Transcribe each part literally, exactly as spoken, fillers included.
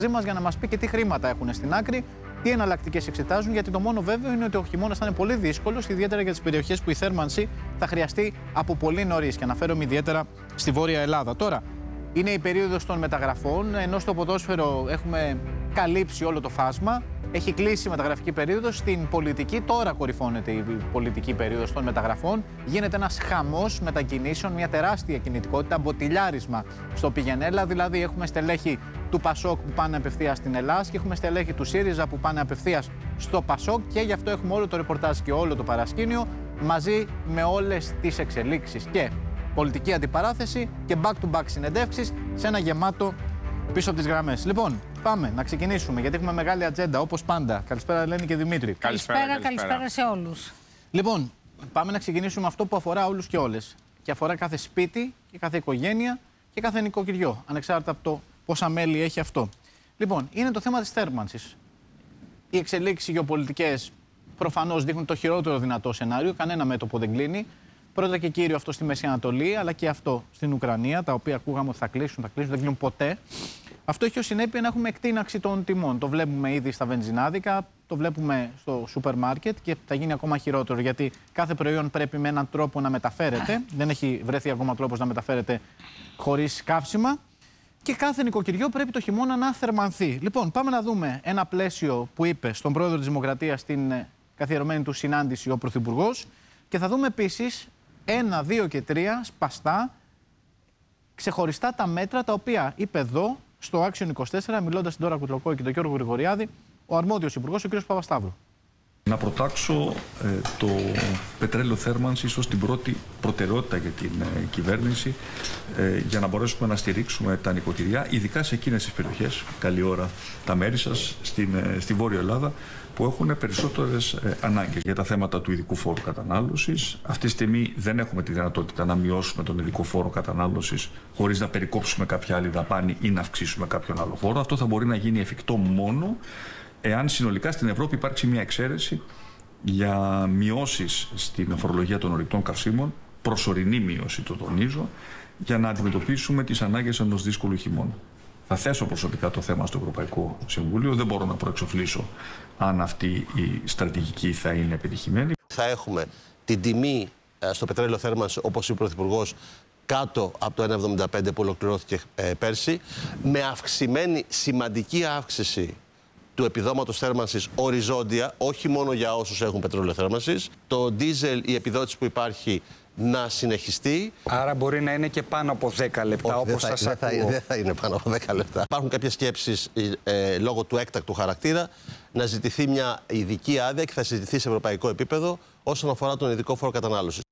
μας για να μας πει και τι χρήματα έχουν στην άκρη, τι εναλλακτικές εξετάζουν, γιατί το μόνο βέβαιο είναι ότι ο χειμώνας θα είναι πολύ δύσκολος, ιδιαίτερα για τις περιοχές που η θέρμανση θα χρειαστεί από πολύ νωρίς. Και αναφέρομαι ιδιαίτερα στη Βόρεια Ελλάδα. Τώρα, είναι η περίοδος των μεταγραφών, ενώ στο ποδόσφαιρο έχουμε καλύψει όλο το φάσμα. Έχει κλείσει η μεταγραφική περίοδος. Στην πολιτική τώρα κορυφώνεται η πολιτική περίοδος των μεταγραφών. Γίνεται ένας χαμός μετακινήσεων, μια τεράστια κινητικότητα, μποτιλιάρισμα στο πηγενέλα. Δηλαδή, έχουμε στελέχη του Πασόκ που πάνε απευθείας στην Ελλάδα και έχουμε στελέχη του ΣΥΡΙΖΑ που πάνε απευθείας στο Πασόκ. Και γι' αυτό έχουμε όλο το ρεπορτάζ και όλο το παρασκήνιο μαζί με όλες τις εξελίξεις. Και πολιτική αντιπαράθεση και back-to-back συνεντεύξεις σε ένα γεμάτο πίσω από τις γραμμές. Λοιπόν, πάμε να ξεκινήσουμε γιατί έχουμε μεγάλη ατζέντα όπως πάντα. Καλησπέρα, Ελένη και Δημήτρη. Καλησπέρα, καλησπέρα, καλησπέρα σε όλους. Λοιπόν, πάμε να ξεκινήσουμε αυτό που αφορά όλους και όλες. Και αφορά κάθε σπίτι και κάθε οικογένεια και κάθε νοικοκυριό, ανεξάρτητα από το πόσα μέλη έχει αυτό. Λοιπόν, είναι το θέμα της θέρμανσης. Οι εξελίξεις γεωπολιτικές προφανώς δείχνουν το χειρότερο δυνατό σενάριο. Κανένα μέτωπο δεν κλείνει. Πρώτα και κύριο αυτό στη Μέση Ανατολή, αλλά και αυτό στην Ουκρανία, τα οποία ακούγαμε ότι θα κλείσουν, θα κλείσουν, δεν κλείνουν ποτέ. Αυτό έχει ως συνέπεια να έχουμε εκτείναξη των τιμών. Το βλέπουμε ήδη στα βενζινάδικα, το βλέπουμε στο σούπερ μάρκετ και θα γίνει ακόμα χειρότερο, γιατί κάθε προϊόν πρέπει με έναν τρόπο να μεταφέρεται. Δεν έχει βρεθεί ακόμα τρόπος να μεταφέρεται χωρίς καύσιμα. Και κάθε νοικοκυριό πρέπει το χειμώνα να θερμανθεί. Λοιπόν, πάμε να δούμε ένα πλαίσιο που είπε στον πρόεδρο της Δημοκρατίας στην καθιερωμένη του συνάντηση ο Πρωθυπουργός. Και θα δούμε επίσης ένα, δύο και τρία σπαστά ξεχωριστά τα μέτρα τα οποία είπε εδώ στο Action είκοσι τέσσερα, μιλώντας στην Ντόρα Κουτλοκόη και τον Γιώργο Γρηγοριάδη, ο αρμόδιος υπουργός, ο κ. Παπασταύρου. Να προτάξω ε, το πετρέλαιο θέρμανσης ως την πρώτη προτεραιότητα για την ε, κυβέρνηση ε, για να μπορέσουμε να στηρίξουμε τα νοικοκυριά, ειδικά σε εκείνες τις περιοχές, καλή ώρα τα μέρη σας, στην, ε, στη Βόρεια Ελλάδα, που έχουν περισσότερες ε, ανάγκες για τα θέματα του ειδικού φόρου κατανάλωσης. Αυτή τη στιγμή δεν έχουμε τη δυνατότητα να μειώσουμε τον ειδικό φόρο κατανάλωσης χωρίς να περικόψουμε κάποια άλλη δαπάνη ή να αυξήσουμε κάποιον άλλο φόρο. Αυτό θα μπορεί να γίνει εφικτό μόνο εάν συνολικά στην Ευρώπη υπάρξει μια εξαίρεση για μειώσεις στην φορολογία των ορυκτών καυσίμων, προσωρινή μείωση, το τονίζω, για να αντιμετωπίσουμε τις ανάγκες ενός δύσκολου χειμώνα. Θα θέσω προσωπικά το θέμα στο Ευρωπαϊκό Συμβούλιο. Δεν μπορώ να προεξοφλήσω αν αυτή η στρατηγική θα είναι επιτυχημένη. Θα έχουμε την τιμή στο πετρέλαιο θέρμανση, όπως είπε ο Πρωθυπουργός, κάτω από το ένα εβδομήντα πέντε που ολοκληρώθηκε ε, πέρσι, με αυξημένη σημαντική αύξηση του επιδόματος θέρμανσης οριζόντια, όχι μόνο για όσους έχουν πετρέλαιο θέρμανσης. Το ντίζελ, η επιδότηση που υπάρχει, να συνεχιστεί. Άρα μπορεί να είναι και πάνω από δέκα λεπτά, όχι, όπως δεν σας θα, ακούω. Δεν θα είναι πάνω από δέκα λεπτά. Υπάρχουν κάποιες σκέψεις ε, λόγω του έκτακτου χαρακτήρα να ζητηθεί μια ειδική άδεια και θα συζητηθεί σε ευρωπαϊκό επίπεδο όσον αφορά τον ειδικό φόρο κατανάλωσης.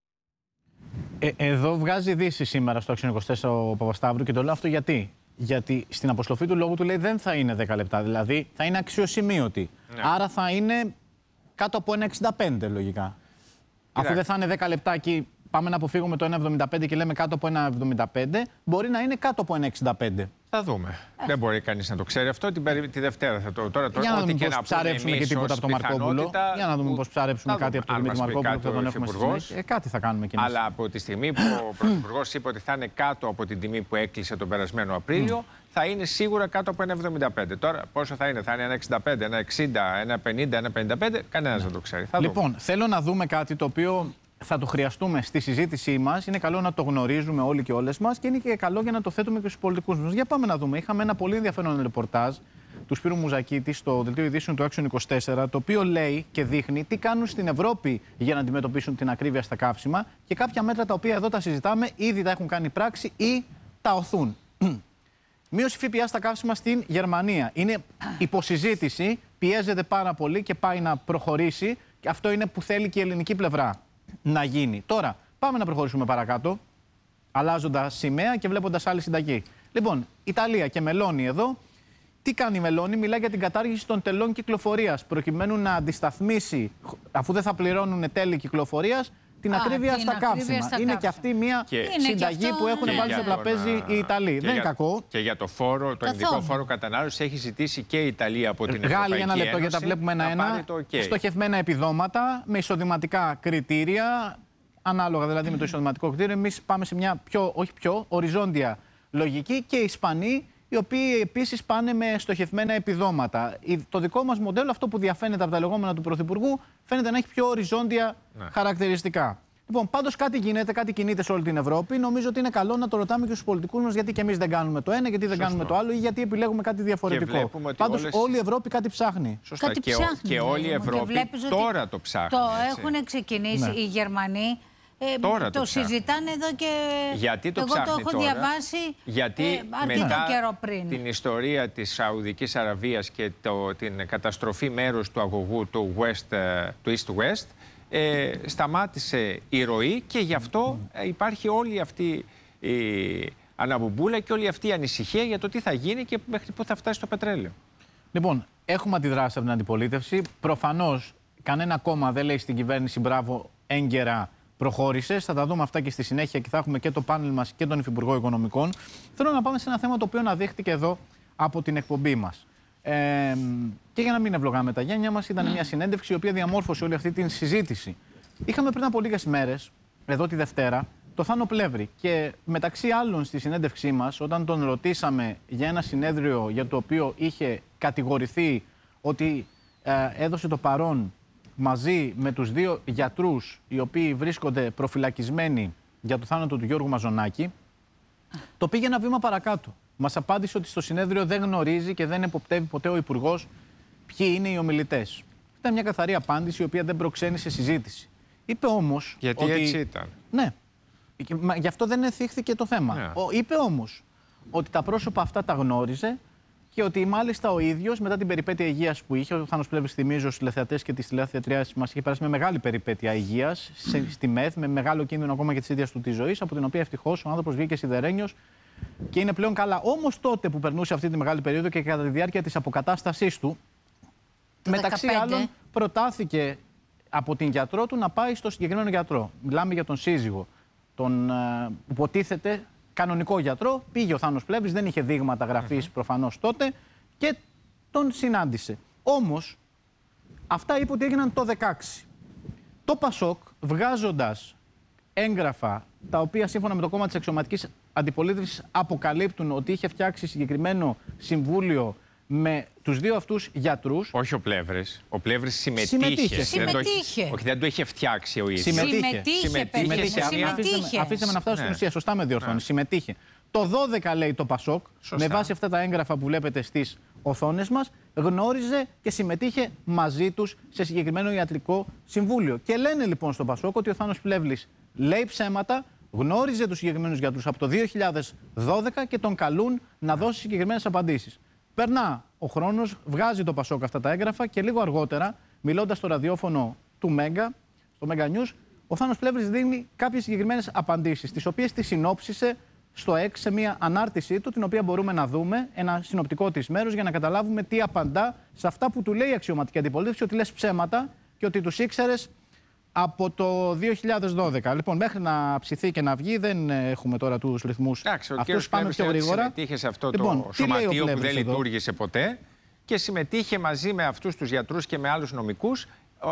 Ε, εδώ βγάζει δύση σήμερα στο Action είκοσι τέσσερα ο Παπασταύρου και το λέω αυτό γιατί. Γιατί στην αποστροφή του λόγου του λέει δεν θα είναι δέκα λεπτά, δηλαδή θα είναι αξιοσημείωτη. Ναι. Άρα θα είναι κάτω από ένα εξήντα πέντε λογικά. Κοιτάξτε. Αφού δεν θα είναι δέκα λεπτά και πάμε να αποφύγουμε το ένα εβδομήντα πέντε και λέμε κάτω από ένα εβδομήντα πέντε, μπορεί να είναι κάτω από ένα εξήντα πέντε. Θα δούμε. Ε. Δεν μπορεί κανείς να το ξέρει αυτό. Την περι... τη Δευτέρα θα το. Τώρα, τώρα για να δούμε πώς να ψαρέψουμε και τίποτα από τον Μαρκόπουλο. Για να δούμε πώς ψαρέψουμε κάτι από τον Δημήτρη Μαρκόπουλο που θα τον έχουμε στη συνέχεια. Ε, κάτι θα κάνουμε κι εμείς. Αλλά από τη στιγμή που ο Πρωθυπουργός είπε ότι θα είναι κάτω από την τιμή που έκλεισε τον περασμένο Απρίλιο, mm. θα είναι σίγουρα κάτω από ένα εβδομήντα πέντε. Τώρα πόσο θα είναι, θα είναι ένα εξήντα πέντε, ένα εξήντα, ένα πενήντα, ένα πενήντα πέντε, κανένας δεν το ξέρει. Θα λοιπόν, δούμε. Θέλω να δούμε κάτι το οποίο θα το χρειαστούμε στη συζήτησή μας. Είναι καλό να το γνωρίζουμε όλοι και όλες μας και είναι και καλό για να το θέτουμε και στους πολιτικούς μας. Για πάμε να δούμε. Είχαμε ένα πολύ ενδιαφέρον ρεπορτάζ του Σπύρου Μουζακίτη στο δελτίο ειδήσεων του Action είκοσι τέσσερα, το οποίο λέει και δείχνει τι κάνουν στην Ευρώπη για να αντιμετωπίσουν την ακρίβεια στα καύσιμα και κάποια μέτρα τα οποία εδώ τα συζητάμε ήδη τα έχουν κάνει πράξη ή τα οθούν. Μείωση ΦΠΑ στα καύσιμα στην Γερμανία. Είναι υποσυζήτηση, πιέζεται πάρα πολύ και πάει να προχωρήσει. Και αυτό είναι που θέλει και η ελληνική πλευρά να γίνει. Τώρα, πάμε να προχωρήσουμε παρακάτω, αλλάζοντας σημαία και βλέποντας άλλη συνταγή. Λοιπόν, Ιταλία και Μελώνη εδώ. Τι κάνει η Μελώνη, μιλάει για την κατάργηση των τελών κυκλοφορίας, προκειμένου να αντισταθμίσει, αφού δεν θα πληρώνουν τέλη κυκλοφορίας, την Α, ακρίβεια την στα ακρίβεια καύσιμα. Στα είναι καύσιμα. Και αυτή μια και συνταγή αυτό... που έχουν και βάλει στο τραπέζι οι Ιταλοί. Δεν είναι κακό. Και για το φόρο, το ειδικό φόρο κατανάλωσης έχει ζητήσει και η Ιταλία από την Ευρωπαϊκή Ένωση. Γάλλοι, ένα λεπτό, γιατί τα βλέπουμε ένα-ένα. Okay. Στοχευμένα επιδόματα με εισοδηματικά κριτήρια. Ανάλογα δηλαδή με το εισοδηματικό κριτήριο, εμείς πάμε σε μια πιο, όχι πιο, οριζόντια λογική και οι Ισπανοί οι οποίοι επίσης πάνε με στοχευμένα επιδόματα. Το δικό μας μοντέλο, αυτό που διαφαίνεται από τα λεγόμενα του Πρωθυπουργού, φαίνεται να έχει πιο οριζόντια ναι. χαρακτηριστικά. Λοιπόν, πάντως κάτι γίνεται, κάτι κινείται σε όλη την Ευρώπη. Νομίζω ότι είναι καλό να το ρωτάμε και στους πολιτικούς μας γιατί και εμείς δεν κάνουμε το ένα, γιατί δεν Σωστό. κάνουμε το άλλο ή γιατί επιλέγουμε κάτι διαφορετικό. Πάντως όλες... όλη η Ευρώπη κάτι ψάχνει. Σωστά. Κάτι και, ψάχνει, και όλη η Ευρώπη τώρα το ψάχνει. Το έτσι. έχουν ξεκινήσει ναι. οι Γερμανοί. Ε, τώρα το, το συζητάνε εδώ και γιατί το εγώ το έχω τώρα, διαβάσει γιατί ε, αρκετό μετά καιρό πριν. Την ιστορία της Σαουδικής Αραβίας και το, την καταστροφή μέρους του αγωγού του, West, του East-West ε, σταμάτησε η ροή και γι' αυτό ε, υπάρχει όλη αυτή η αναβουμπούλα και όλη αυτή η ανησυχία για το τι θα γίνει και μέχρι πού θα φτάσει το πετρέλαιο. Λοιπόν, έχουμε αντιδράσει από την αντιπολίτευση. Προφανώς κανένα κόμμα δεν λέει στην κυβέρνηση μπράβο έγκαιρα. Προχώρησε. Θα τα δούμε αυτά και στη συνέχεια και θα έχουμε και το πάνελ μας και τον Υφυπουργό Οικονομικών. Θέλω να πάμε σε ένα θέμα το οποίο αναδείχθηκε εδώ από την εκπομπή μας. Ε, και για να μην ευλογάμε τα γένια μας, ήταν μια συνέντευξη η οποία διαμόρφωσε όλη αυτή την συζήτηση. Είχαμε πριν από λίγες μέρες, εδώ τη Δευτέρα, το Θάνο Πλεύρη. Και μεταξύ άλλων στη συνέντευξή μας, όταν τον ρωτήσαμε για ένα συνέδριο για το οποίο είχε κατηγορηθεί ότι ε, έδωσε το παρόν μαζί με τους δύο γιατρούς οι οποίοι βρίσκονται προφυλακισμένοι για το θάνατο του Γιώργου Μαζονάκη, το πήγε ένα βήμα παρακάτω. Μας απάντησε ότι στο συνέδριο δεν γνωρίζει και δεν εποπτεύει ποτέ ο Υπουργός ποιοι είναι οι ομιλητές. Ήταν μια καθαρή απάντηση η οποία δεν προξένησε συζήτηση. Είπε όμως. Γιατί ότι... έτσι ήταν. Ναι. Γι' αυτό δεν εθίχθηκε το θέμα. Ναι. Ο... Είπε όμως ότι τα πρόσωπα αυτά τα γνώριζε. Και ότι μάλιστα ο ίδιος μετά την περιπέτεια υγείας που είχε, ο Θάνος Πλεύρης, θυμίζω στους τηλεθεατές και τις τηλεθεατριάς μας, είχε περάσει με μεγάλη περιπέτεια υγείας στη ΜΕΘ, με μεγάλο κίνδυνο ακόμα και της ίδιας του της ζωής, από την οποία ευτυχώς ο άνθρωπος βγήκε σιδερένιος και είναι πλέον καλά. Όμως τότε που περνούσε αυτή τη μεγάλη περίοδο και κατά τη διάρκεια της αποκατάστασής του, το μεταξύ δεκαπέντε άλλων προτάθηκε από την γιατρό του να πάει στο συγκεκριμένο γιατρό. Μιλάμε για τον σύζυγο, τον uh, υποτίθεται κανονικό γιατρό. Πήγε ο Θάνος Πλεύρης, δεν είχε δείγματα γραφής mm-hmm. προφανώς τότε και τον συνάντησε. Όμως, αυτά είπε ότι έγιναν το δεκαέξι. Το Πασόκ, βγάζοντας έγγραφα τα οποία σύμφωνα με το κόμμα της αξιωματικής αντιπολίτευσης αποκαλύπτουν ότι είχε φτιάξει συγκεκριμένο συμβούλιο με τους δύο αυτούς γιατρούς. Όχι ο Πλεύρης. Ο Πλεύρης συμμετείχε. Συμμετείχε. συμμετείχε. Δεν το, όχι, δεν το είχε φτιάξει ο ίδιος. Συμμετείχε. Συμμετείχε. συμμετείχε. συμμετείχε. Αφήστε με να φτάσω ναι. στην ουσία. Σωστά με διορθώνει. Ναι. Συμμετείχε. Το δώδεκα λέει το Πασόκ, Σωστά. με βάση αυτά τα έγγραφα που βλέπετε στις οθόνες μας, γνώριζε και συμμετείχε μαζί τους σε συγκεκριμένο ιατρικό συμβούλιο. Και λένε λοιπόν στο Πασόκ ότι ο Θάνος Πλεύρης λέει ψέματα, γνώριζε τους συγκεκριμένους γιατρούς από το δύο χιλιάδες δώδεκα και τον καλούν να δώσει συγκεκριμένες απαντήσεις. Περνά ο χρόνος, βγάζει το Πασόκ αυτά τα έγγραφα και λίγο αργότερα, μιλώντας στο ραδιόφωνο του Μέγκα, στο Μέγκα News, ο Θάνος Πλεύρης δίνει κάποιες συγκεκριμένες απαντήσεις, τις οποίες τις συνόψισε στο ΕΚ σε μια ανάρτησή του, την οποία μπορούμε να δούμε, ένα συνοπτικό της μέρους, για να καταλάβουμε τι απαντά σε αυτά που του λέει η αξιωματική αντιπολίτευση, ότι λες ψέματα και ότι τους ήξερες από το δύο χιλιάδες δώδεκα. Λοιπόν, μέχρι να ψηθεί και να βγει, δεν έχουμε τώρα τους ρυθμούς. Εντάξει, ο αυτούς πάμε πιο γρήγορα. Συμμετείχε σε αυτό λοιπόν, το σωματείο που δεν εδώ λειτουργήσε ποτέ και συμμετείχε μαζί με αυτούς τους γιατρούς και με άλλους νομικούς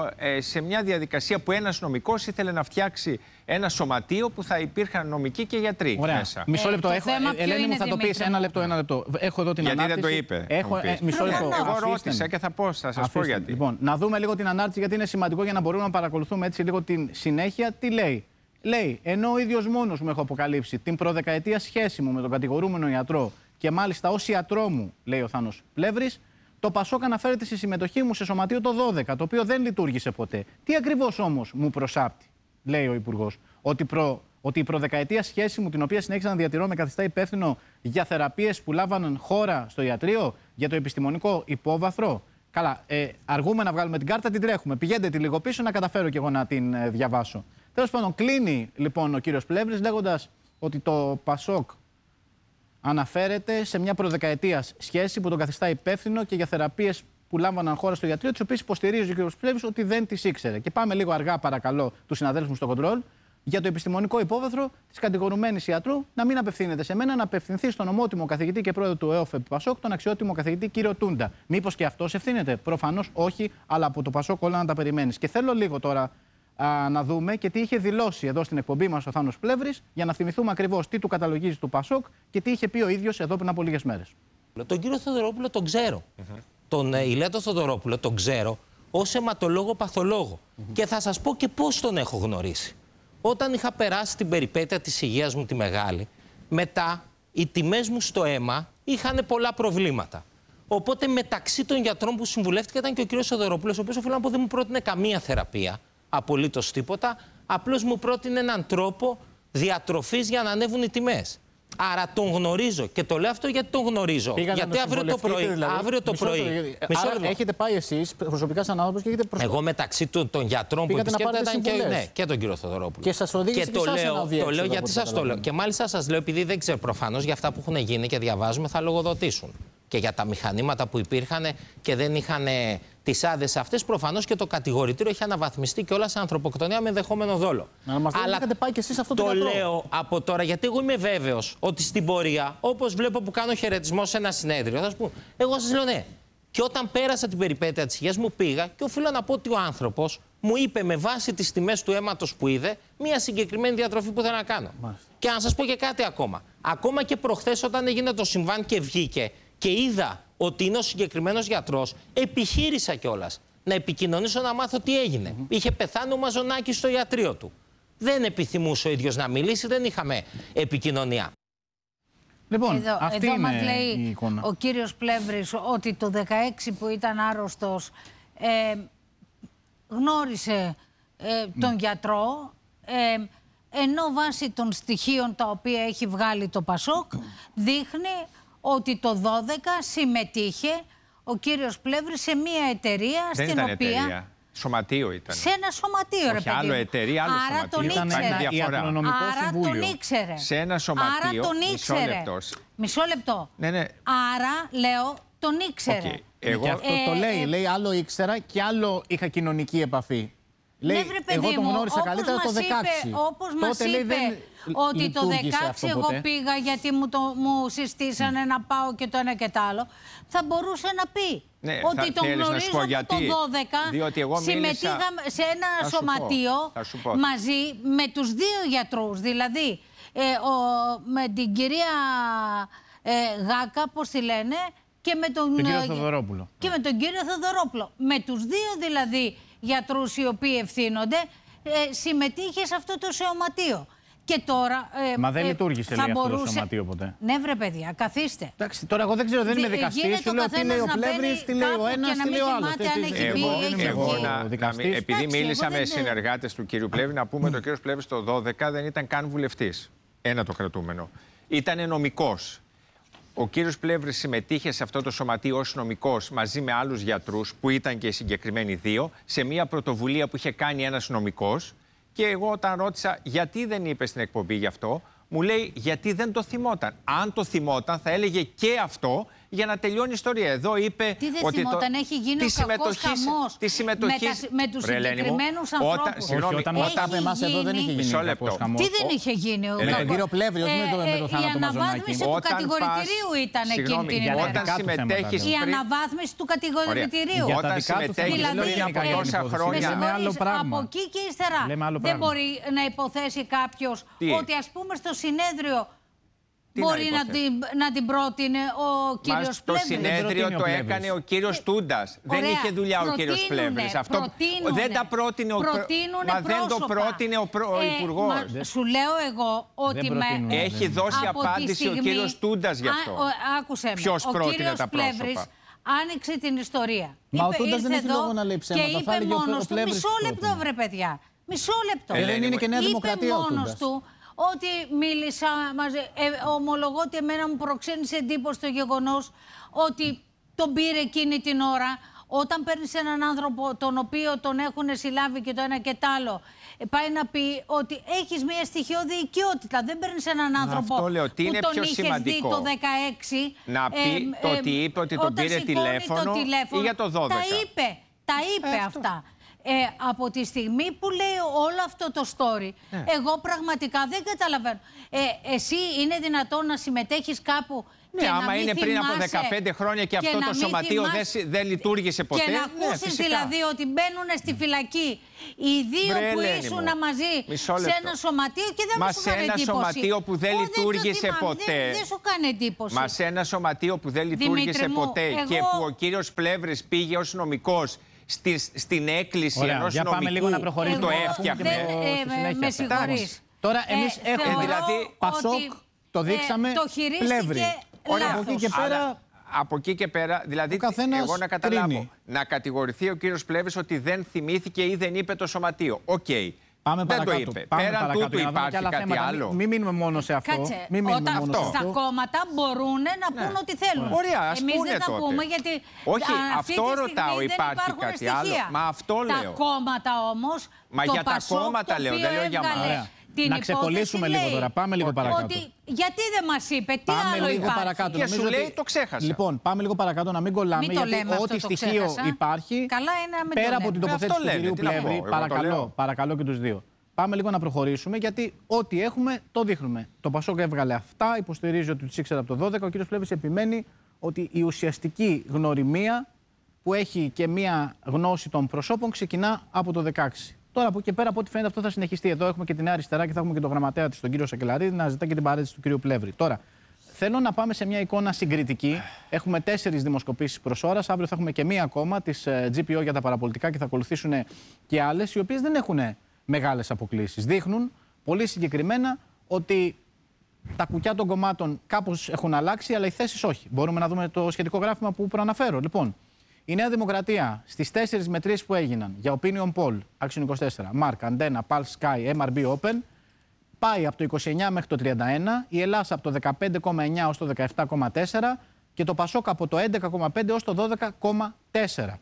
σε μια διαδικασία που ένας νομικός ήθελε να φτιάξει ένα σωματείο που θα υπήρχαν νομικοί και γιατροί. Ωραία. Μέσα. Μισό λεπτό. Ε, έχω, ε, Ελένη μου, θα το πεις. Ένα λεπτό, ένα λεπτό. Έχω εδώ την γιατί ανάρτηση. Γιατί δεν το είπε. Έχω, ε, μισό λεπτό. Εγώ Αφήστε ρώτησα με. και θα, πω, θα σας Αφήστε πω γιατί. Λοιπόν, να δούμε λίγο την ανάρτηση, γιατί είναι σημαντικό για να μπορούμε να παρακολουθούμε έτσι λίγο την συνέχεια. Τι λέει. Λέει, ενώ ο ίδιος μόνος μου έχω αποκαλύψει την προδεκαετία σχέση μου με τον κατηγορούμενο ιατρό και μάλιστα ως ιατρό μου, λέει ο Θάνος Πλεύρης, το Πασόκ αναφέρεται στη συμμετοχή μου σε σωματείο το δώδεκα, το οποίο δεν λειτουργήσε ποτέ. Τι ακριβώς όμως μου προσάπτει, λέει ο Υπουργός, ότι, προ, ότι η προδεκαετία σχέση μου, την οποία συνέχισα να διατηρώ, με καθιστά υπεύθυνο για θεραπείες που λάβαναν χώρα στο ιατρείο, για το επιστημονικό υπόβαθρο. Καλά, ε, αργούμε να βγάλουμε την κάρτα, την τρέχουμε. Πηγαίνετε τη λίγο πίσω να καταφέρω κι εγώ να την ε, διαβάσω. Τέλος πάντων, κλείνει λοιπόν ο κύριος Πλεύρης λέγοντας ότι το Πασόκ αναφέρεται σε μια προδεκαετία σχέση που τον καθιστά υπεύθυνο και για θεραπείες που λάμβαναν χώρα στο ιατρείο, τις οποίες υποστηρίζει ο κ. Πλεύρης ότι δεν τις ήξερε. Και πάμε λίγο αργά, παρακαλώ, τους συναδέλφους μου στο κοντρόλ, για το επιστημονικό υπόβαθρο της κατηγορουμένης ιατρού να μην απευθύνεται σε μένα, να απευθυνθεί στον ομότιμο καθηγητή και πρόεδρο του ΕΟΦΕΠ Πασόκ, τον αξιότιμο καθηγητή κύριο Τούντα. Μήπως και αυτός ευθύνεται? Προφανώς όχι, αλλά από το Πασόκ όλα να τα περιμένεις. Και θέλω λίγο τώρα α, να δούμε και τι είχε δηλώσει εδώ στην εκπομπή μας ο Θάνος Πλεύρης, για να θυμηθούμε ακριβώς τι του καταλογίζει του Πασόκ και τι είχε πει ο ίδιος εδώ πριν από λίγες μέρες. Τον κύριο Θοδωρόπουλο τον ξέρω. Mm-hmm. Τον ε, Ηλέτο Θοδωρόπουλο τον ξέρω ως αιματολόγο παθολόγο. Mm-hmm. Και θα σας πω και πώς τον έχω γνωρίσει. Όταν είχα περάσει την περιπέτεια της υγείας μου τη μεγάλη, μετά οι τιμές μου στο αίμα είχαν πολλά προβλήματα. Οπότε μεταξύ των γιατρών που συμβουλεύτηκα ήταν και ο κύριος Θοδωρόπουλος, ο οποίος οφείλω να πω δεν μου πρότεινε καμία θεραπεία, απολύτως τίποτα, απλώς μου πρότεινε έναν τρόπο διατροφής για να ανέβουν οι τιμές. Άρα τον γνωρίζω και το λέω αυτό γιατί τον γνωρίζω. Πήγατε γιατί αύριο το πρωί. Δηλαδή. Αύριο το Μισό πρωί. Το... Μισό Άρα έχετε πάει εσείς προσωπικά σαν άνθρωπος και έχετε προσωπικά. Εγώ μεταξύ του, των γιατρών πήγατε που επισκέπτονταν και, ναι, και τον κύριο Θοδωρόπουλο. Και σας οδήγησε και, και το λέω, διέξοδο, το λέω γιατί σας το λέω. Και μάλιστα σας λέω, επειδή δεν ξέρω προφανώς για αυτά που έχουν γίνει και διαβάζουμε, θα λογοδοτήσουν. Και για τα μηχανήματα που υπήρχαν και δεν είχαν τις άδειες αυτές, προφανώς και το κατηγορητήριο έχει αναβαθμιστεί και όλα σε ανθρωποκτονία με ενδεχόμενο δόλο. Να μας Αλλά έχετε πάει και εσείς αυτό το το γιατρό. λέω από τώρα, γιατί εγώ είμαι βέβαιος ότι στην πορεία, όπως βλέπω που κάνω χαιρετισμό σε ένα συνέδριο, θα σας πω, εγώ σας λέω ναι. Και όταν πέρασα την περιπέτεια της υγείας μου πήγα και οφείλω να πω ότι ο άνθρωπος μου είπε με βάση τις τιμές του αίματος που είδε μια συγκεκριμένη διατροφή που θέλω να κάνω. Μάλιστα. Και να σας πω και κάτι ακόμα. Ακόμα και προχθές όταν έγινε το συμβάν και βγήκε και είδα ότι είναι ο συγκεκριμένος γιατρός, επιχείρησα κιόλας να επικοινωνήσω να μάθω τι έγινε. Mm-hmm. Είχε πεθάνει ο Μαζονάκης στο ιατρείο του. Δεν επιθυμούσε ο ίδιος να μιλήσει, δεν είχαμε επικοινωνία. Λοιπόν, εδώ, αυτή εδώ είναι μας λέει η εικόνα. ο κύριος Πλεύρης ότι το δεκαέξι που ήταν άρρωστος ε, γνώρισε ε, τον mm. γιατρό, ε, ενώ βάσει των στοιχείων τα οποία έχει βγάλει το Πασόκ δείχνει ότι το δώδεκα συμμετείχε ο κύριος Πλεύρης σε μια εταιρεία Δεν στην ήταν οποία... Εταιρεία. Σωματείο ήταν. Σε ένα σωματείο, ρε παιδί. άλλο εταιρεία, άλλο Άρα σωματείο. Τον Ήταν ήξερε. διαφορά. Άρα τον ήξερε. Σε ένα σωματείο. Άρα τον ήξερε. Μισό λεπτό. Μισό λεπτό. Ναι, ναι. Άρα, λέω, τον ήξερε. Okay. Εγώ... Και αυτό το Ε, λέει. ε, Λέει άλλο ήξερα και άλλο είχα κοινωνική επαφή. Λέει, ναι, βρε, παιδί εγώ τον μου, γνώρισα καλύτερα το δεκαέξι. Είπε, όπως μας Τότε, είπε λέει, δεν ότι το δεκαέξι εγώ ποτέ. πήγα γιατί μου, το, μου συστήσανε mm. να πάω και το ένα και το άλλο, θα μπορούσε να πει ναι, ότι θα, τον γνωρίζω από γιατί, το δώδεκα, συμμετείχα σε ένα σωματείο μαζί με τους δύο γιατρούς. Δηλαδή, ε, ο, με την κυρία ε, Γάκα, πώς τη λένε, και με τον, τον κύριο ε, Θοδωρόπουλο. Και με τον κύριο Θοδωρόπουλο. Με τους δύο δηλαδή γιατρούς οι οποίοι ευθύνονται, ε, συμμετείχε σε αυτό το σωματείο. Και τώρα. Ε, Μα δεν ε, λειτουργήσε λέει, μπορούσε... αυτό το σωματείο ποτέ. Ναι, βρε παιδιά, καθίστε. Εντάξει, τώρα εγώ δεν ξέρω, δεν είμαι δικαστής. Σου λέω τι λέει ο Πλεύρης, τι λέει ο ένας, τι λέει ο άλλος. Εγώ, εγώ να, να, επειδή Εντάξει, μίλησα με δεν... συνεργάτες του κύριου Πλεύρη, να πούμε ότι ο κύριος Πλεύρης το δώδεκα δεν ήταν καν βουλευτής. Ένα το κρατούμενο. Ήταν νομικός. Ο κύριος Πλεύρης συμμετείχε σε αυτό το σωματείο ως νομικός μαζί με άλλους γιατρούς, που ήταν και οι συγκεκριμένοι δύο, σε μια πρωτοβουλία που είχε κάνει ένας νομικός. Και εγώ όταν ρώτησα γιατί δεν είπε στην εκπομπή γι' αυτό, μου λέει γιατί δεν το θυμόταν. Αν το θυμόταν θα έλεγε και αυτό για να τελειώνει η ιστορία. Εδώ είπε τι δεν ότι θυμόταν, το... έχει γίνει ο κακός χαμός τη συμμετοχής... με, με τους συγκεκριμένους ανθρώπους. Όχι, όταν μας τα είπε εμάς εδώ δεν είχε γίνει ο κακός χαμός. Τι δεν είχε γίνει ο κακός. Με τον κύριο Πλεύρη, όχι με το θάνατο Μαζονάκη. Η αναβάθμιση του κατηγορητηρίου ήταν εκείνη την ημέρα. Η αναβάθμιση του κατηγορητηρίου. Όταν συμμετέχεις από τόσα χρόνια... Από εκεί και ύστερα δεν μπορεί να υποθέσει κάποιος ότι ας πούμε στο συνέδριο μπορεί να την, να την πρότεινε ο κύριος Πλεύρης. Το συνέδριο το έκανε ο κύριος Τούντας. Δεν είχε δουλειά ο κύριος Πλεύρης. Αυτό δεν τα πρότεινε ο Μα δεν το πρότεινε ο, προ... ο Υπουργός. Μα, σου λέω εγώ ότι με... Έχει δώσει απάντηση στιγμή... ο κύριος Τούντας γι' αυτό. Άκουσε με. Ποιος ο πρότεινε κύριος τα Πλεύρης πρόσωπα. Άνοιξε την ιστορία. Μα είπε, ο Τούντας δεν έχει λόγο να λέει ψέματα. Και είπε μόνος του, μισό λεπτό βρε παιδιά. Μισό λεπτό. Δεν είναι και Νέα Δημοκρατία ο Τούντας. Ότι μίλησα μαζί, ε, ομολογώ ότι εμένα μου προξένησε εντύπωση το γεγονός ότι τον πήρε εκείνη την ώρα. Όταν παίρνεις έναν άνθρωπο τον οποίο τον έχουν συλλάβει και το ένα και το άλλο, ε, πάει να πει ότι έχεις μια στοιχειώδη οικειότητα. Δεν παίρνεις έναν άνθρωπο αυτό λέω, τι που είναι τον πιο είχες σημαντικό. δει το δεκαέξι. Να πει ε, το ε, ότι είπε ότι τον πήρε τηλέφωνο, το τηλέφωνο ή για το δώδεκα. Τα είπε, τα είπε ε, αυτά. Ε, από τη στιγμή που λέει όλο αυτό το story, ναι. εγώ πραγματικά δεν καταλαβαίνω. Ε, εσύ είναι δυνατόν να συμμετέχεις κάπου? Ναι, άμα είναι πριν από δεκαπέντε χρόνια και, και αυτό το σωματείο θυμάσαι... δεν, δεν λειτουργήσε ποτέ. Και να ακούσεις ναι, δηλαδή ότι μπαίνουν στη φυλακή οι δύο Βρε, που ήσουν μαζί σε ένα σωματείο και δεν Μα μου σου κάνει εντύπωση. Μα σε ένα σωματείο που δεν λειτουργήσε ποτέ. Δεν, δεν σου κάνει εντύπωση. Μα σε ένα σωματείο που δεν λειτουργήσε ποτέ εγώ... και που ο κύριος Πλεύρης πήγε ως νομικός Στη, στην έκκληση ενός νομικού να που το έφτιαχνε. Ε, με συγχωρείς. Τώρα εμείς ε, έχουμε δηλαδή, Πασόκ, το δείξαμε, ε, το Πλεύρη. Ωραία, από εκεί και πέρα... Αλλά, από εκεί και πέρα, δηλαδή, εγώ να καταλάβω, κρίνει. Να κατηγορηθεί ο κύριος Πλεύρης ότι δεν θυμήθηκε ή δεν είπε το σωματείο. Οκ. Okay. Πάμε δεν παρακάτω. το είπε. Πάμε Πέραν παρακάτω, τούτου υπάρχει κάτι θέματα. άλλο. Μην μείνουμε μόνο σε αυτό. Κάτσε, Μην μείνουμε όταν μόνο σε στα αυτό. κόμματα μπορούν να πούν ναι. ό,τι θέλουν. Ωραία, ας Εμείς πούνε δεν τότε. τα πούμε γιατί όχι, αυτό ρωτάω, υπάρχει κάτι στοιχεία. άλλο. Μα αυτό λέω. Τα κόμματα όμως, Μα το για τα κόμματα λέω, δεν λέω για μας. Να ξεκολλήσουμε λίγο τώρα. Πάμε λίγο παρακάτω. Ότι, γιατί δεν μας είπε, τι πάμε άλλο λίγο υπάρχει. Παρακάτω. Και σου ότι... λέει το ξέχασα. Λοιπόν, πάμε λίγο παρακάτω να μην κολλάμε. Μην γιατί ό,τι στοιχείο ξέχασα. υπάρχει. Καλά είναι να μην πέρα το από την τοποθέτηση του κυρίου Πλεύρη, παρακαλώ, παρακαλώ και τους δύο. Πάμε λίγο να προχωρήσουμε, γιατί ό,τι έχουμε το δείχνουμε. Το Πασόκ έβγαλε αυτά, υποστηρίζει ότι τους ήξερε από το δώδεκα. Ο κύριος Πλεύρης επιμένει ότι η ουσιαστική γνωριμία που έχει και μία γνώση των προσώπων ξεκινά από το δεκαέξι. Τώρα από εκεί και πέρα, από ό,τι φαίνεται, αυτό θα συνεχιστεί. Εδώ έχουμε και την Νέα Αριστερά και θα έχουμε και τον γραμματέα της, τον κύριο Σακελαρίδη, να ζητά και την παρέτηση του κυρίου Πλεύρη. Τώρα, θέλω να πάμε σε μια εικόνα συγκριτική. Έχουμε τέσσερις δημοσκοπήσεις προς ώρας. Αύριο θα έχουμε και μία ακόμα της τζι πι ο για τα παραπολιτικά και θα ακολουθήσουν και άλλες, οι οποίες δεν έχουν μεγάλες αποκλίσεις. Δείχνουν πολύ συγκεκριμένα ότι τα κουκιά των κομμάτων κάπως έχουν αλλάξει, αλλά οι θέσεις όχι. Μπορούμε να δούμε το σχετικό γράφημα που προαναφέρω. Λοιπόν, η Νέα Δημοκρατία στις τέσσερις μετρήσεις που έγιναν για Opinion Poll, Action είκοσι τέσσερα, Mark, Antenna, Pulse, Sky, εμ αρ μπι Open, πάει από το είκοσι εννιά μέχρι το τριάντα ένα, η Ελλάδα από το δεκαπέντε κόμμα εννιά ως το δεκαεπτά κόμμα τέσσερα και το Πασόκ από το έντεκα κόμμα πέντε ως το δώδεκα κόμμα τέσσερα.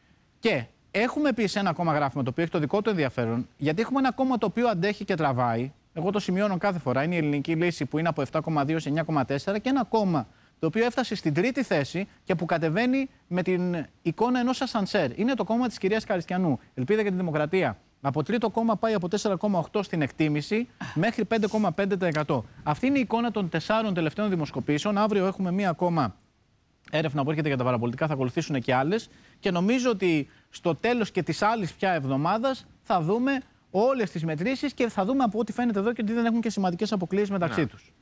Και έχουμε επίσης ένα ακόμα γράφημα το οποίο έχει το δικό του ενδιαφέρον, γιατί έχουμε ένα κόμμα το οποίο αντέχει και τραβάει. Εγώ το σημειώνω κάθε φορά. Είναι η Ελληνική Λύση που είναι από επτά κόμμα δύο σε εννιά κόμμα τέσσερα και ένα κόμμα το οποίο έφτασε στην τρίτη θέση και που κατεβαίνει με την εικόνα ενός ασανσέρ. Είναι το κόμμα της κυρίας Καριστιανού. Ελπίδα για τη Δημοκρατία. Από τρίτο κόμμα πάει από τέσσερα κόμμα οκτώ στην εκτίμηση μέχρι πέντε κόμμα πέντε τοις εκατό. Αυτή είναι η εικόνα των τεσσάρων τελευταίων δημοσκοπήσεων. Αύριο έχουμε μία ακόμα έρευνα που έρχεται για τα παραπολιτικά, θα ακολουθήσουν και άλλες. Και νομίζω ότι στο τέλος και της άλλης πια εβδομάδας θα δούμε όλες τις μετρήσεις και θα δούμε από ό,τι φαίνεται εδώ και ότι δεν έχουν και σημαντικές αποκλίσεις μεταξύ ναι. τους.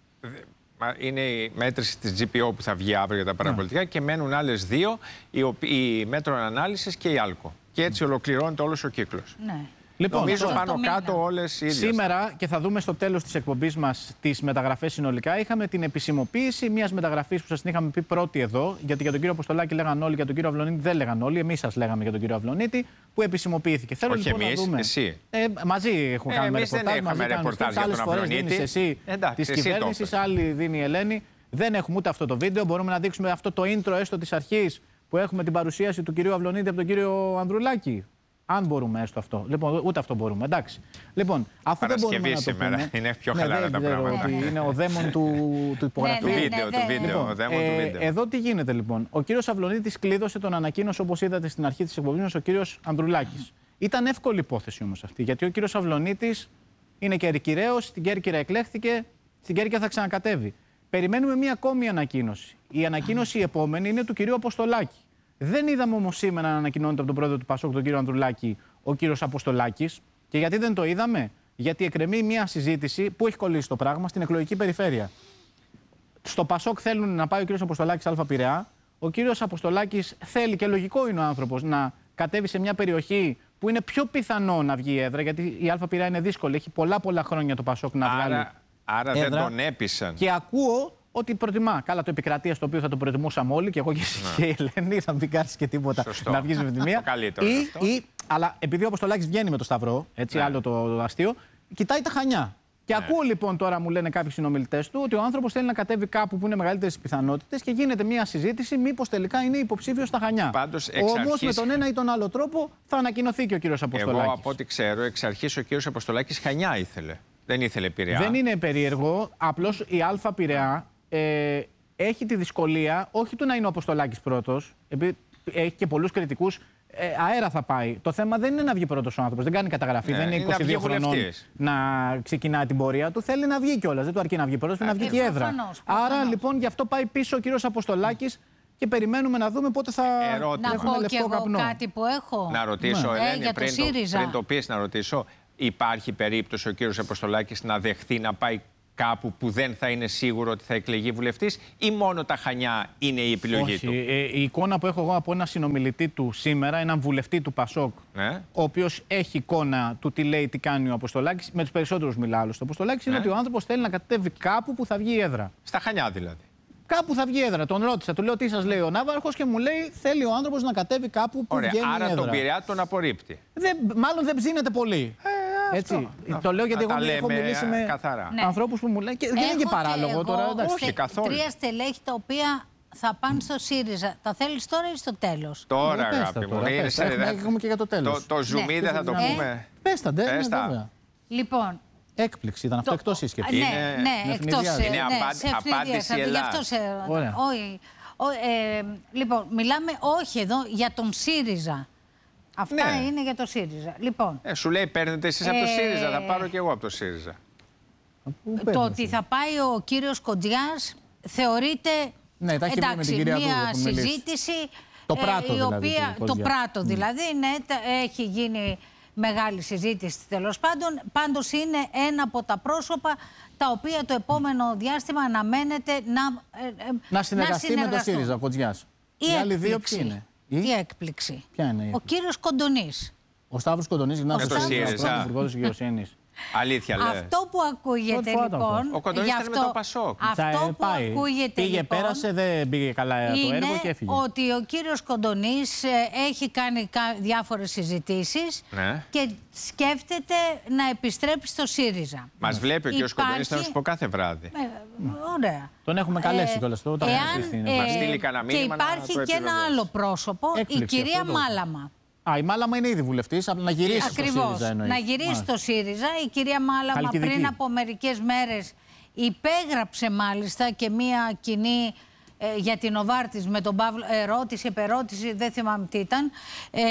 Είναι η μέτρηση της τζι πι ο που θα βγει αύριο για τα παραπολιτικά ναι. και μένουν άλλες δύο, η, η μέτρο ανάλυσης και η άλκο. Και έτσι ολοκληρώνεται όλος ο κύκλος. Ναι. Λοιπόν, νομίζω πάνω κάτω όλες οι ίδιες. Σήμερα, και θα δούμε στο τέλος της εκπομπής μας τις μεταγραφές συνολικά, είχαμε την επισημοποίηση μιας μεταγραφής που σας την είχαμε πει πρώτη εδώ, γιατί για τον κύριο Αποστολάκη λέγαν όλοι, για τον κύριο Αυλονίτη δεν λέγαν όλοι. Εμείς σας λέγαμε για τον κύριο Αυλονίτη, που επισημοποιήθηκε. Θέλω όχι λοιπόν εμείς, να δούμε. Εσύ. Ε, μαζί έχουμε ε, κάνει εμείς ρεπορτάζ. Δεν έχουμε ρεπορτάζ για τον Αυλονίτη. Εσύ τη κυβέρνηση, άλλη δίνει η Ελένη. Δεν έχουμε ούτε αυτό το βίντεο. Μπορούμε να δείξουμε αυτό το intro έστω της αρχής που έχουμε την παρουσίαση του κυρίου Αυλονίτη από τον κύριο Ανδρουλάκη. Αν μπορούμε έστω αυτό. Λοιπόν, ούτε αυτό μπορούμε. Εντάξει. Λοιπόν, αφού δεν μπορούμε να το πούμε, είναι πιο χαλαρά τα πράγματα. Είναι ο δαίμον του, του υπογραφή. Του βίντεο, του βίντεο. Λοιπόν, ο δαίμον ε, του βίντεο. Εδώ τι γίνεται λοιπόν. Ο κύριος Αυλονίτης κλείδωσε τον ανακοίνωσε, όπως είδατε στην αρχή της εκπομπής μας, ο κύριος Ανδρουλάκης. Ήταν εύκολη υπόθεση όμως αυτή. Γιατί ο κύριος Αυλονίτης είναι κερκυραίος, στην Κέρκυρα εκλέχθηκε, στην Κέρκυρα θα ξανακατέβει. Περιμένουμε μία ακόμη ανακοίνωση. Η ανακοίνωση η επόμενη είναι του κυρίου Αποστολάκη. Δεν είδαμε όμως σήμερα να ανακοινώνεται από τον πρόεδρο του Πασόκ, τον κύριο Ανδρουλάκη, ο κύριος Αποστολάκης. Και γιατί δεν το είδαμε? Γιατί εκκρεμεί μια συζήτηση που έχει κολλήσει το πράγμα στην εκλογική περιφέρεια. Στο Πασόκ θέλουν να πάει ο κύριος Αποστολάκης Α Πειραιά. Ο κύριος Αποστολάκης θέλει, και λογικό είναι ο άνθρωπος, να κατέβει σε μια περιοχή που είναι πιο πιθανό να βγει έδρα, γιατί η Α Πειραιά είναι δύσκολη. Έχει πολλά πολλά χρόνια το Πασόκ να βγάλει. Άρα, άρα δεν τον έπεισαν. Και ακούω ότι προτιμά. Καλά, το επικρατεία στο οποίο θα το προτιμούσαμε όλοι, και εγώ και εσύ και η Ελένη, θα μην κάνει και τίποτα. Σωστό. Να βγει με τη μία. Το καλύτερο ή, αυτό. Ή, αλλά επειδή ο Αποστολάκης βγαίνει με το Σταυρό, έτσι, ναι. άλλο το, το αστείο, κοιτάει τα Χανιά. Και ναι. ακούω λοιπόν τώρα, μου λένε κάποιοι συνομιλητές του, ότι ο άνθρωπος θέλει να κατέβει κάπου που είναι μεγαλύτερες πιθανότητες και γίνεται μια συζήτηση μήπως τελικά είναι υποψήφιος στα Χανιά. Όμως αρχής... με τον ένα ή τον άλλο τρόπο θα ανακοινωθεί και ο κύριος Αποστολάκης. Εγώ από ό,τι ξέρω, εξ αρχής ο κύριος Αποστολάκης Χανιά ήθελε. Δεν ήθελε Πειραιά. Δεν είναι περίεργο. Απλώς η Α Πειραιά ε, έχει τη δυσκολία όχι του να είναι ο Αποστολάκης πρώτος, επειδή έχει και πολλούς κριτικούς Ε, αέρα θα πάει. Το θέμα δεν είναι να βγει πρώτος ο άνθρωπος. Δεν κάνει καταγραφή. Ναι, δεν είναι είναι είκοσι δύο χρονών βουλευτής. να ξεκινάει την πορεία του. Θέλει να βγει κιόλας. Δεν του αρκεί να βγει πρώτος, πρέπει να βγει και η έδρα. προφανώς, Άρα προφανώς. λοιπόν γι' αυτό πάει πίσω ο κύριος Αποστολάκης και περιμένουμε να δούμε πότε θα Ερώτηση. Να έχουμε πω κι λευκό εγώ καπνό. κάτι που έχω. Να ρωτήσω, Ναι. Ελένη, Ε, για το πριν, το, ΣΥΡΙΖΑ. πριν το πεις να ρωτήσω, υπάρχει περίπτωση ο κύριος Αποστολάκης να δεχθεί να πάει κάπου που δεν θα είναι σίγουρο ότι θα εκλεγεί βουλευτής ή μόνο τα Χανιά είναι η επιλογή Όχι. του? Ε, η εικόνα που έχω εγώ από ένα συνομιλητή του σήμερα, έναν βουλευτή του Πασόκ, Ναι. ο οποίος έχει εικόνα του τι λέει, τι κάνει ο Αποστολάκης, με τους περισσότερους μιλά άλλος. Ο Αποστολάκης είναι Ναι. ότι ο άνθρωπος θέλει να κατέβει κάπου που θα βγει η έδρα. Στα Χανιά δηλαδή. Κάπου θα βγει η έδρα. Τον ρώτησα, του λέω τι σας λέει ο Ναύαρχος και μου λέει θέλει ο άνθρωπος να κατέβει κάπου που Ωραία, βγαίνει η άρα έδρα. τον Πειραιά τον απορρίπτει. Δεν, μάλλον δεν ψήνεται πολύ. Έτσι. Το λέω γιατί να εγώ τα έχω λέμε μιλήσει με καθαρά. Ναι. ανθρώπους που μου λένε. Και δεν είναι και Έχω παράλογο εγώ τώρα. εντάξει. Όχι, στε- καθόλου. τρία στελέχη τα οποία θα πάνε στο ΣΥΡΙΖΑ. Τα θέλεις τώρα ή στο τέλος? Τώρα, Ε, πες τα αγάπη μου. τώρα, είναι πες τα. σε- Έχουμε- έχουμε και για το τέλος. Το, το ζουμί Ναι. δεν θα το Ε, πούμε. Πες τα, ντε, Πες ναι, τα. βέβαια. Λοιπόν, Έκπληξη ήταν αυτό, το- εκτός σύσκεψης. Ναι, Είναι- ναι, με εκτός. ευνηδιάζει. Είναι ναι, απάντη- σε ευνηδιάζει. απάντηση Γι' Ελλάς. αυτό σε... Ωραία. Όχι. Ο- ε, λοιπόν, μιλάμε όχι εδώ για τον ΣΥΡΙΖΑ. Αυτά Ναι. είναι για το ΣΥΡΙΖΑ. Λοιπόν, Ε, σου λέει παίρνετε εσείς από το Ε, ΣΥΡΙΖΑ, θα πάρω κι εγώ από το ΣΥΡΙΖΑ. Πού το παίρνεις, ότι ε? θα πάει ο κύριος Κοντζιάς θεωρείται Ναι, τα έχει πει με εντάξει, την κυρία μια Δούδα που μιλήσει. συζήτηση Το ε, πράτο η δηλαδή οποία, του το Κοντζιά. πράτο δηλαδή, ναι, τα- έχει γίνει μεγάλη συζήτηση τέλος πάντων. Πάντως είναι ένα από τα πρόσωπα τα οποία το επόμενο διάστημα αναμένεται να, ε, ε, Να συνεργαστεί με το συνεργαστούν. ΣΥΡΙΖΑ, ο Κοντζιάς. Η Οι άλλοι δύο έκπληξη. ποιοι είναι? Η Η? έκπληξη. Ποια είναι η Ο έκπληξη? κύριος Κοντονής. Ο Σταύρος Κοντονής, γυρνάει Ο στο Σταύρος. ΣΥΡΙΖΑ, ΣΥΡΙΖΑ. υπουργός της δικαιοσύνης. Αλήθεια λες. Αυτό που ακούγεται Πρώτη φορά το ακούω. λοιπόν. Ο Κοντονής γι' ήταν με αυτό- το Πασόκ. Θα, Αυτό ε, που πάει. ακούγεται Πήγε, λοιπόν, πέρασε, δεν πήγε καλά το είναι έργο και έφυγε. ότι ο κύριος Κοντονής ε, έχει κάνει κα- διάφορες συζητήσεις Ναι. και σκέφτεται να επιστρέψει στο ΣΥΡΙΖΑ. Μας βλέπει ο κύριος Υπάρχει- Κοντονής, θα σου πω κάθε βράδυ. Ε, ωραία. Τον έχουμε καλέσει κιόλας, το όταν εάν, έρθει στην- ε, Μας στείλει κανένα και μήνυμα να υπάρχει το και ένα επιβεβαιώσει. άλλο πρόσωπο, Έκπληξη, η κυρία αυτό το- Μάλαμα. Α, η Μάλαμα είναι ήδη βουλευτής, απλά να γυρίσει στο Ακριβώς. ΣΥΡΙΖΑ εννοεί. Να γυρίσει Μάλιστα. στο ΣΥΡΙΖΑ. Η κυρία Μάλαμα Χαλκιδική. πριν από μερικές μέρες υπέγραψε μάλιστα και μία κοινή ε, για την Οβάρτης με τον Παύλο, ερώτηση, επερώτηση, δεν θυμάμαι τι ήταν, ε,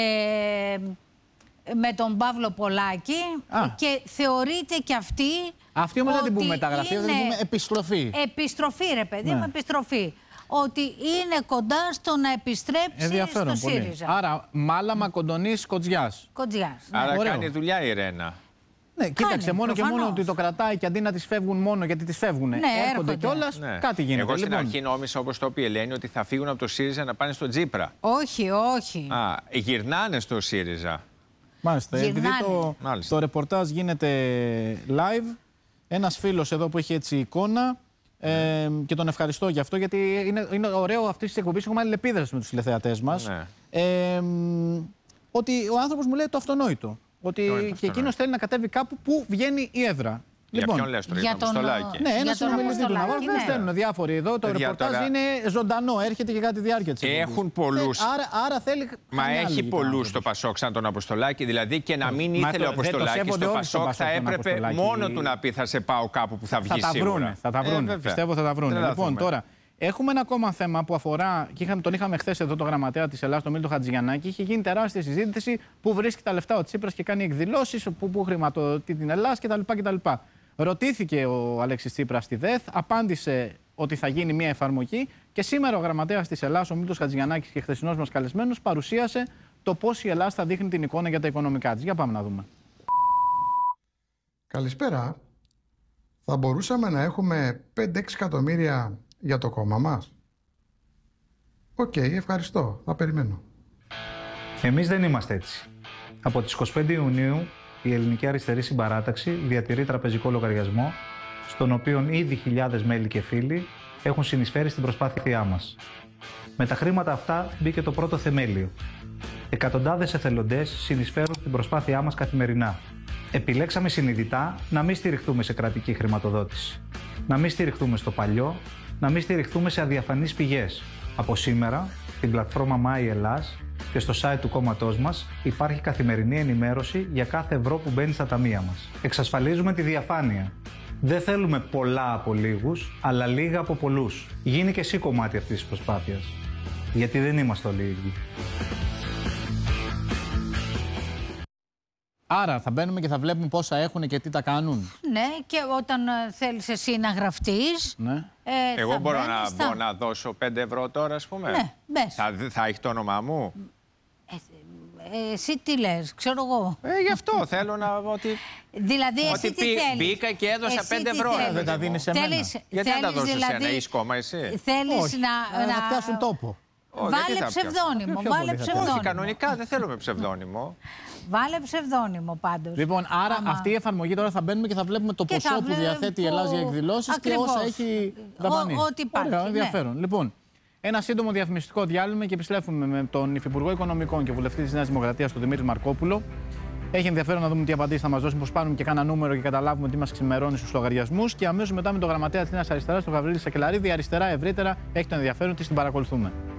με τον Παύλο Πολάκη Α. και θεωρείται και αυτή. Αυτή όμως δεν την πούμε ότι μεταγραφή, δεν την είναι πούμε επιστροφή. Επιστροφή, ρε παιδί Ναι. μου, επιστροφή. Ότι είναι κοντά στο να επιστρέψει Ενδιαφέρον στο πολύ. ΣΥΡΙΖΑ. Άρα, Μάλαμα, Κοντονής, Κοντζιάς. Κοντζιάς. ναι. Άρα Ωραίο. κάνει δουλειά η Ρένα. Ναι, κοίταξε, μόνο και προφανώς. μόνο ότι το κρατάει και αντί να τις φεύγουν μόνο γιατί τις φεύγουν, Ναι, έρχονται έρχονται. κιόλας, Ναι. κάτι γίνεται. Εγώ στην Λοιπόν, αρχή νόμισα, όπως το είπε η Ελένη, ότι θα φύγουν από το ΣΥΡΙΖΑ να πάνε στο Τζίπρα. Όχι, όχι. Α, γυρνάνε στο ΣΥΡΙΖΑ. Μάλιστα, επειδή Γυρνάνε. το, Μάλιστα. το ρεπορτάζ γίνεται live, ένας φίλος εδώ που έχει έτσι εικόνα ε, και τον ευχαριστώ γι' αυτό, γιατί είναι, είναι ωραίο αυτή τη εκπομπή. Έχουμε αλληλεπίδραση με τους τηλεθεατές μας. Ναι. Ε, ότι ο άνθρωπος μου λέει το αυτονόητο. Ότι είναι το και αυτονόητο? εκείνος θέλει να κατέβει κάπου που βγαίνει η έδρα. Για ποιον λες τώρα, για για τον τον, Αποστολάκη. Ναι, Για ένα τον συνομιλητή του Αποστολάκη, Ναυάρχου. ναι. Στέλνουν διάφοροι εδώ. Το Παιδιά, ρεπορτάζ τώρα- είναι ζωντανό, έρχεται και κατά τη διάρκεια της εκπομπής. Έχουν πολλούς. Ε, Άρα, άρα θέλει. Μα χανιά έχει λογικά πολλούς άνθρωπος. στο Πασόκ σαν τον Αποστολάκη. Δηλαδή και να μην Μα ήθελε το- ο δεν το Αποστολάκη σέβονται στο όλοι στο Πασόκ, θα Πασόκ τον έπρεπε Αποστολάκη. μόνο του να πει θα σε πάω κάπου που θα βγει Θα τα σίγουρα. βρούνε, θα τα Ε, βρούνε. βέβαια. Πιστεύω θα τα βρούνε. Δεν θα Λοιπόν, δούμε. τώρα, έχουμε ένα ακόμα θέμα που αφορά, και είχαμε, τον είχαμε χθε εδώ το γραμματέα της Ελλάδας, τον Μίλτο Χατζηγιαννάκη. Είχε γίνει τεράστια συζήτηση που βρίσκει τα λεφτά ο Τσίπρας και κάνει εκδηλώσεις, που, που χρηματοδοτεί την Ελλάδα κτλ. Ρωτήθηκε ο Αλέξης Τσίπρας στη ΔΕΘ, απάντησε ότι θα γίνει μια εφαρμογή και σήμερα ο γραμματέας της Ελλάδας, ο Μίλτος Χατζηγιαννάκης και χθεσινός μας καλεσμένος, παρουσίασε το πώς η Ελλάδα θα δείχνει την εικόνα για τα οικονομικά της. Για πάμε να δούμε. Καλησπέρα. Θα μπορούσαμε να έχουμε πέντε έξι εκατομμύρια για το κόμμα μας. Οκ, ευχαριστώ. Θα περιμένω. Εμείς δεν είμαστε έτσι. Από τις είκοσι πέντε Ιουνίου η Ελληνική Αριστερή Συμπαράταξη διατηρεί τραπεζικό λογαριασμό, στον οποίο ήδη χιλιάδες μέλη και φίλοι έχουν συνεισφέρει στην προσπάθειά μας. Με τα χρήματα αυτά μπήκε το πρώτο θεμέλιο. Εκατοντάδες εθελοντές συνεισφέρουν στην προσπάθειά μας καθημερινά. Επιλέξαμε συνειδητά να μην στηριχτούμε σε κρατική χρηματοδότηση. Να μην στηριχτούμε στο παλιό, να μην στηριχτούμε σε αδιαφανείς πηγές. Από σήμερα, στην πλατφόρμα Μάη Ελλάς και στο site του κόμματός μας υπάρχει καθημερινή ενημέρωση για κάθε ευρώ που μπαίνει στα ταμεία μας. Εξασφαλίζουμε τη διαφάνεια. Δεν θέλουμε πολλά από λίγους, αλλά λίγα από πολλούς. Γίνει και εσύ κομμάτι αυτής της προσπάθειας. Γιατί δεν είμαστε όλοι ίδιοι. Άρα θα μπαίνουμε και θα βλέπουμε πόσα έχουν και τι τα κάνουν. Ναι, και όταν ε, θέλεις εσύ να γραφτείς... Ναι. Ε, Εγώ θα μπορώ μπαίνεις, να θα... μπω να δώσω πέντε ευρώ τώρα, ας πούμε. Ναι, μπες. Θα, θα έχει το όνομά μου. Ε, ε, εσύ τι λες, ξέρω εγώ. Ε, γι' αυτό θέλω να... Ότι... Δηλαδή εσύ ότι τι θέλεις. μπήκα και έδωσα Εσύ πέντε τι ευρώ. θέλεις. Δεν τα δίνεις σε μένα. Θέλεις, Γιατί να τα θέλεις δώσω δηλαδή, εσένα, έχεις κόμμα εσύ. Θέλεις Όχι, να... ε, να... θα πιάσουν τόπο. Ω, γιατί Βάλε θα πιάσουν? ψευδόνυμο, Πιο βάλε πολύ θα ψευδόνυμο. Όχι, κανονικά δεν θέλω με ψευδόνυμο. Βάλε ψευδόνυμο πάντως. Λοιπόν, άρα Άμα. αυτή η εφαρμογή τώρα θα μπαίνουμε και θα βλέπουμε το Και ποσό θα που διαθέτει η βλέπω- Ελλάδα για εκδηλώσεις και Ακριβώς. όσα έχει δαπανίσει. Ό- ό,τι υπάρχει, Ωραία, ναι. ενδιαφέρον. Λοιπόν, ένα σύντομο διαφημιστικό διάλειμμα και επιστρέφουμε με τον Υφυπουργό Οικονομικών και Βουλευτή της Νέας Δημοκρατίας, τον Δημήτρη Μαρκόπουλο. Έχει ενδιαφέρον να δούμε τι απαντήσεις θα μας δώσει, πώς πάρουμε και κάνα νούμερο και καταλάβουμε τι μας ξημερώνει στους λογαριασμούς. Και αμέσως μετά με τον γραμματέα της Νέας Αριστεράς, τον Γαβρίλη Σακελαρίδη, αριστερά ευρύτερα, έχει το ενδιαφέρον της, την παρακολουθούμε.